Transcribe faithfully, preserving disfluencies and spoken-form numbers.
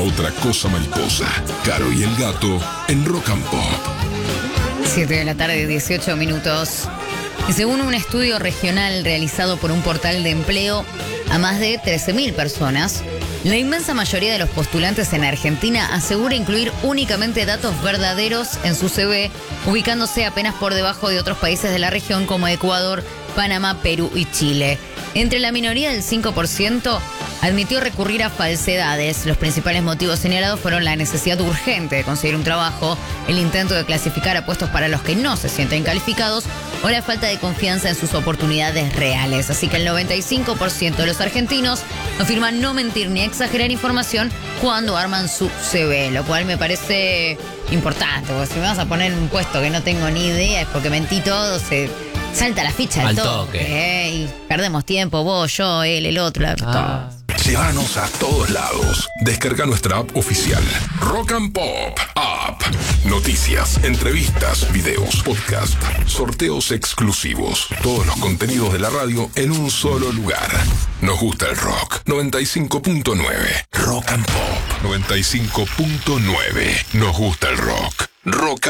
otra cosa mariposa. Caro y el gato en Rock and Pop. siete de la tarde, dieciocho minutos. Y según un estudio regional realizado por un portal de empleo a más de trece mil personas, la inmensa mayoría de los postulantes en Argentina asegura incluir únicamente datos verdaderos en su C V, ubicándose apenas por debajo de otros países de la región como Ecuador, Panamá, Perú y Chile. Entre la minoría del cinco por ciento admitió recurrir a falsedades. Los principales motivos señalados fueron la necesidad urgente de conseguir un trabajo, el intento de clasificar a puestos para los que no se sienten calificados o la falta de confianza en sus oportunidades reales. Así que el noventa y cinco por ciento de los argentinos afirman no mentir ni exagerar información cuando arman su C V, lo cual me parece importante, porque si me vas a poner en un puesto que no tengo ni idea es porque mentí todo, se salta la ficha al toque, toque. ¿eh? Y perdemos tiempo, vos, yo, él, el otro, la, Ah. todos. Llévanos a todos lados. Descarga nuestra app oficial. Rock and Pop App. Noticias, entrevistas, videos, podcast, sorteos exclusivos. Todos los contenidos de la radio en un solo lugar. Nos gusta el rock. noventa y cinco punto nueve. Rock and Pop. noventa y cinco punto nueve. Nos gusta el rock. Rock